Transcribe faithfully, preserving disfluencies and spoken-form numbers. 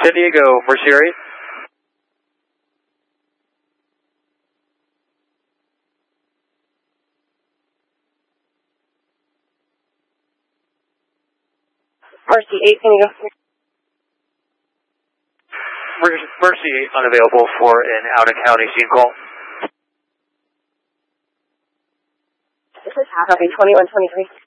San Diego, Mercier. Mercy eight, San Diego. Mercy eight unavailable for an out-of-county scene call. This is Copy twenty-one twenty-three.